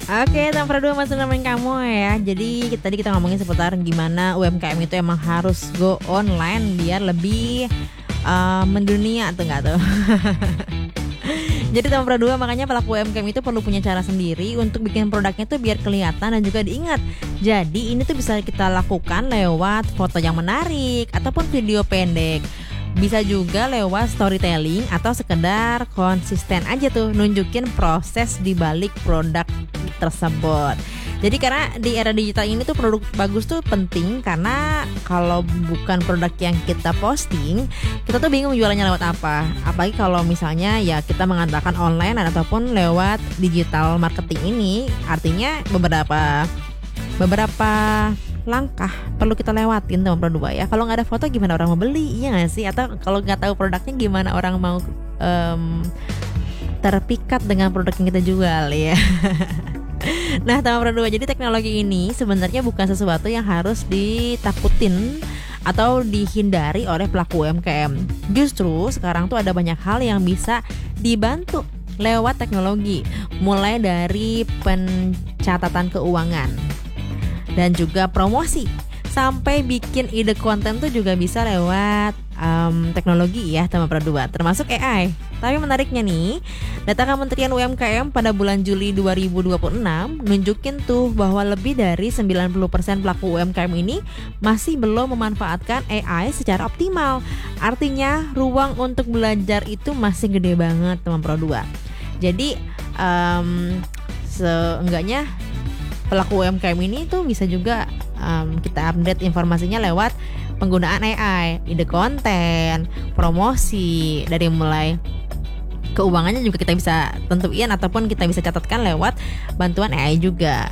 Oke, Tam Pradua masih nemenin kamu ya. Jadi tadi kita ngomongin seputar gimana UMKM itu emang harus go online biar lebih mendunia tuh nggak tuh. Jadi Tam Pradua makanya pelaku UMKM itu perlu punya cara sendiri untuk bikin produknya tuh biar kelihatan dan juga diingat. Jadi ini tuh bisa kita lakukan lewat foto yang menarik ataupun video pendek. Bisa juga lewat storytelling atau sekedar konsisten aja tuh nunjukin proses di balik produk tersebut. Jadi karena di era digital ini tuh produk bagus tuh penting, karena kalau bukan produk yang kita posting, kita tuh bingung jualannya lewat apa. Apalagi kalau misalnya ya kita mengatakan online ataupun lewat digital marketing ini, artinya beberapa langkah perlu kita lewatin teman Pradua ya. Kalau nggak ada foto gimana orang mau beli, iya nggak sih? Atau kalau nggak tahu produknya gimana orang mau terpikat dengan produk yang kita jual ya. Nah teman Pradua, jadi teknologi ini sebenarnya bukan sesuatu yang harus ditakutin atau dihindari oleh pelaku UMKM. Justru sekarang tuh ada banyak hal yang bisa dibantu lewat teknologi, mulai dari pencatatan keuangan dan juga promosi, sampai bikin ide konten tuh juga bisa lewat teknologi ya teman Pradua, termasuk AI. Tapi menariknya nih, data Kementerian UMKM pada bulan Juli 2026 nunjukin tuh bahwa lebih dari 90% pelaku UMKM ini masih belum memanfaatkan AI secara optimal. Artinya ruang untuk belajar itu masih gede banget teman Pradua. Jadi seenggaknya pelaku UMKM ini tuh bisa juga kita update informasinya lewat penggunaan AI, ide konten, promosi, dari mulai keuangannya juga kita bisa tentuin ataupun kita bisa catatkan lewat bantuan AI juga.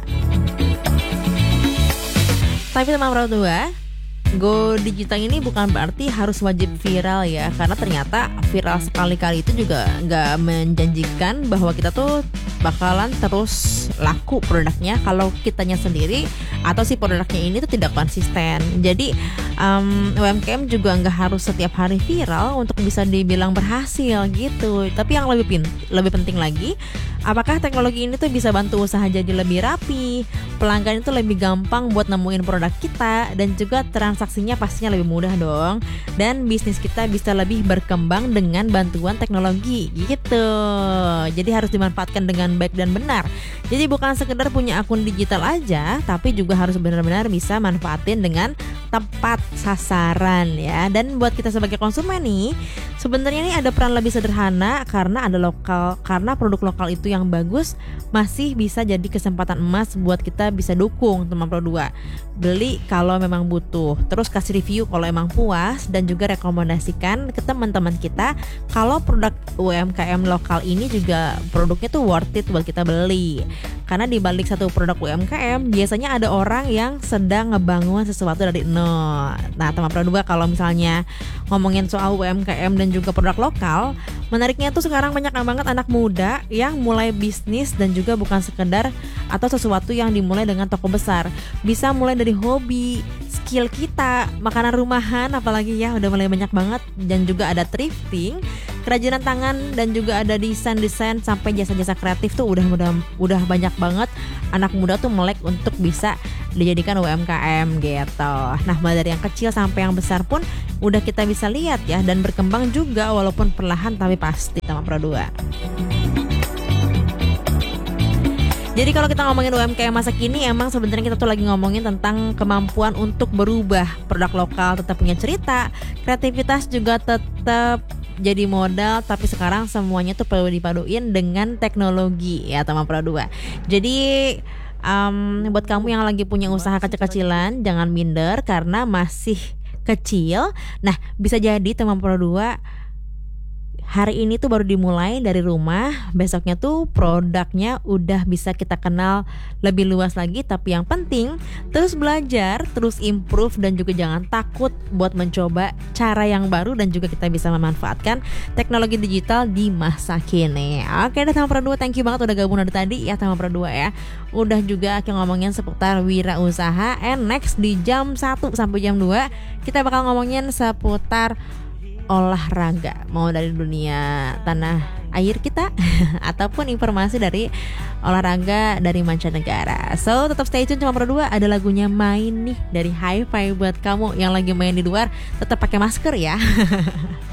Tapi teman Pradua, go digital ini bukan berarti harus wajib viral ya, karena ternyata viral sekali-kali itu juga nggak menjanjikan bahwa kita tuh bakalan terus laku produknya kalau kitanya sendiri atau si produknya ini tuh tidak konsisten. Jadi UMKM juga nggak harus setiap hari viral untuk bisa dibilang berhasil gitu. Tapi yang lebih penting lagi, apakah teknologi ini tuh bisa bantu usaha jadi lebih rapi, pelanggan itu lebih gampang buat nemuin produk kita, dan juga transaksinya pastinya lebih mudah dong, dan bisnis kita bisa lebih berkembang dengan bantuan teknologi gitu. Jadi harus dimanfaatkan dengan baik dan benar. Jadi bukan sekedar punya akun digital aja, tapi juga harus benar-benar bisa manfaatin dengan tepat sasaran ya. Dan buat kita sebagai konsumen nih, sebenarnya ini ada peran lebih sederhana, karena produk lokal itu yang bagus masih bisa jadi kesempatan emas buat kita bisa dukung teman Pradua. Beli kalau memang butuh, terus kasih review kalau emang puas, dan juga rekomendasikan ke teman-teman kita kalau produk UMKM lokal ini juga produknya tuh worth it buat kita beli. Karena di balik satu produk UMKM biasanya ada orang yang sedang ngebangun sesuatu dari nol. Nah teman Pradua, kalau misalnya ngomongin soal UMKM dan juga produk lokal, menariknya tuh sekarang banyak banget anak muda yang mulai bisnis, dan juga bukan sekedar atau sesuatu yang dimulai dengan toko besar. Bisa mulai dari hobi, skill kita, makanan rumahan apalagi ya udah mulai banyak banget, dan juga ada thrifting, kerajinan tangan, dan juga ada desain sampai jasa-jasa kreatif tuh udah banyak banget anak muda tuh melek untuk bisa dijadikan UMKM gitu. Nah mulai dari yang kecil sampai yang besar pun udah kita bisa lihat ya, dan berkembang juga walaupun perlahan tapi pasti teman Pradua. Jadi kalau kita ngomongin UMKM masa kini, emang sebenarnya kita tuh lagi ngomongin tentang kemampuan untuk berubah. Produk lokal tetap punya cerita, kreativitas juga tetap jadi modal, tapi sekarang semuanya tuh perlu dipaduin dengan teknologi ya teman Pradua. Jadi buat kamu yang lagi punya usaha kecil-kecilan, jangan minder karena masih kecil. Nah bisa jadi teman Pradua, hari ini tuh baru dimulai dari rumah, besoknya tuh produknya udah bisa kita kenal lebih luas lagi. Tapi yang penting terus belajar, terus improve, dan juga jangan takut buat mencoba cara yang baru, dan juga kita bisa memanfaatkan teknologi digital di masa kini. Oke deh teman Pradua, thank you banget udah gabung dari tadi ya teman Pradua ya. Udah juga kita ngomongin seputar wirausaha, and next di jam 1 sampai jam 2 kita bakal ngomongin seputar olahraga, mau dari dunia tanah air kita ataupun informasi dari olahraga dari mancanegara. So tetap stay tune, cuma berdua ada lagunya main nih dari Hi-Fi buat kamu yang lagi main di luar, tetap pakai masker ya.